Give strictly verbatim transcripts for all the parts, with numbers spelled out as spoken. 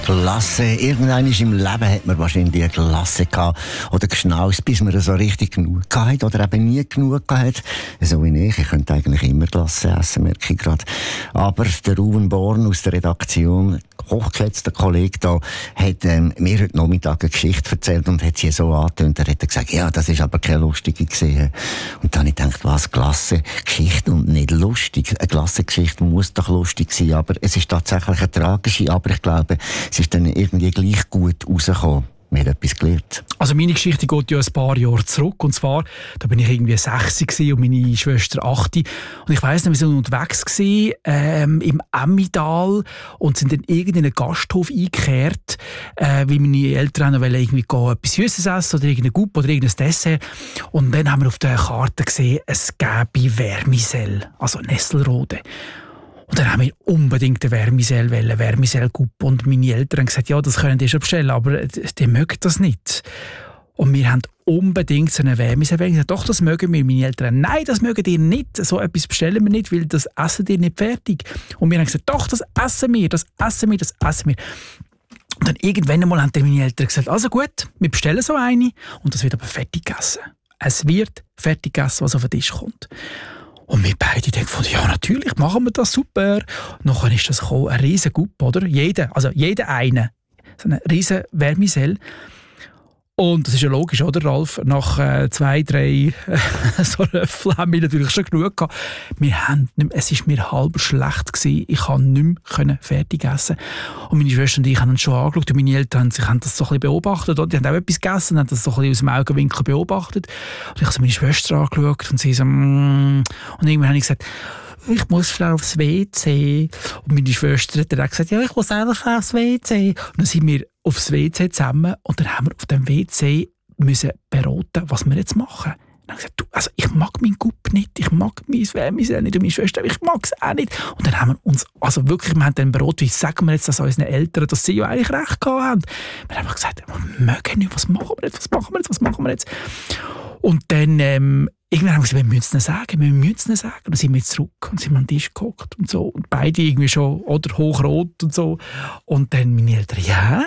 Glasse. Irgendwann im Leben hat man wahrscheinlich eine Glasse gehabt oder geschnaust, bis man so richtig genug hatte oder eben nie genug hatte. So wie ich. Ich könnte eigentlich immer Glasse essen, merke ich gerade. Aber der Ruven Born aus der Redaktion, hochgeschätzter Kollege da, hat ähm, mir heute Nachmittag eine Geschichte erzählt und hat sie so angetönt. Er hat gesagt, ja, das ist aber keine lustige gesehen. Und dann habe ich gedacht, was, Glasse, Geschichte und nicht lustig. Eine Glasse-Geschichte muss doch lustig sein, aber es ist tatsächlich eine tragische, aber ich glaube, es ist dann irgendwie gleich gut rausgekommen. Wir haben etwas gelernt. Also meine Geschichte geht ja ein paar Jahre zurück. Und zwar, da bin ich irgendwie sechs und meine Schwester acht. Und ich weiss nicht, wir waren unterwegs gewesen, ähm, im Emmental und sind in irgendeinen Gasthof eingekehrt, äh, weil meine Eltern noch irgendwie gehen, etwas Süßes essen oder irgendein Gup oder irgendein Dessert. Und dann haben wir auf der Karte gesehen, es gäbe Vermicelle, also Nesselrode. Und dann haben wir unbedingt eine Vermicelle wollen, Vermicelle-Gup. Und meine Eltern haben gesagt, ja, das können die schon bestellen, aber die mögen das nicht. Und wir haben unbedingt so eine Vermicelle wollen. Ich gesagt, doch, das mögen wir. Meine Eltern, nein, das mögen die nicht. So etwas bestellen wir nicht, weil das essen die nicht fertig. Und wir haben gesagt, doch, das essen wir, das essen wir, das essen wir. Und dann irgendwann einmal haben meine Eltern gesagt, also gut, wir bestellen so eine und das wird aber fertig gegessen. Es wird fertig gegessen, was auf den Tisch kommt. Und wir beide denken von, ja, natürlich, machen wir das, super. Und nachher ist das gekommen, ein riesen Gup, oder? Jeder, also jeder eine. So eine riesen Vermicelle. Und das ist ja logisch, oder, Ralf? Nach äh, zwei, drei äh, so Löffel haben wir natürlich schon genug gehabt. Wir haben nicht mehr, es war mir halb schlecht gewesen. Ich konnte nicht mehr fertig essen. Und meine Schwester und ich haben uns schon angeschaut. Und meine Eltern haben, sich, haben das so ein bisschen beobachtet. Oder? Die haben auch etwas gegessen, haben das so ein bisschen aus dem Augenwinkel beobachtet. Und ich habe so meine Schwester angeschaut und sie so, mm. Und irgendwann habe ich gesagt, ich muss schnell aufs W C. Und meine Schwester hat dann gesagt, ja, ich muss auch schnell aufs W C. Und dann sind wir aufs W C zusammen und dann haben wir auf dem W C müssen beraten, was wir jetzt machen. Und dann habe ich gesagt, du, also ich mag meinen Gup nicht, ich mag mein Vermicelle nicht und meine Schwester, ich mag es auch nicht. Und dann haben wir uns, also wirklich, wir haben dann beraten, wie sagen wir jetzt das unseren Eltern, dass sie ja eigentlich recht gehabt haben. Wir haben gesagt, wir mögen nicht, was machen wir jetzt, was machen wir jetzt, was machen wir jetzt. Und dann, ähm, irgendwann haben wir gesagt, wir müssen es nicht sagen, wir müssen es nicht sagen. Und dann sind wir zurück und sind an den Tisch gehockt und so. Und beide irgendwie schon, oder, hochrot und so. Und dann meine Eltern, ja,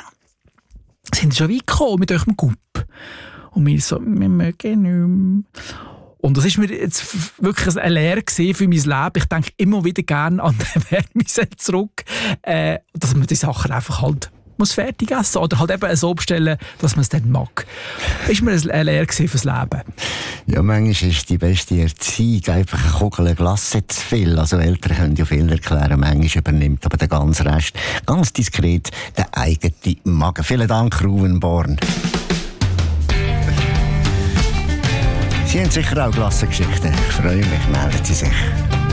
sind schon weit gekommen mit eurem Gup. Und wir so, wir mögen nicht mehr. Und das war mir jetzt wirklich eine Lehre für mein Leben. Ich denke immer wieder gerne an den Vermicelle zurück, äh, dass man die Sachen einfach halt muss fertig essen oder halt eben so bestellen, dass man es dann mag. Das war mir eine Lehre fürs Leben. Ja, manchmal ist die beste Erziehung einfach eine Kugel Glasse zu viel. Also Eltern können ja viel erklären, manchmal übernimmt aber der ganze Rest ganz diskret den eigenen Magen. Vielen Dank, Ruven Born. Sie haben sicher auch Glassengeschichten. Ich freue mich, melden Sie sich.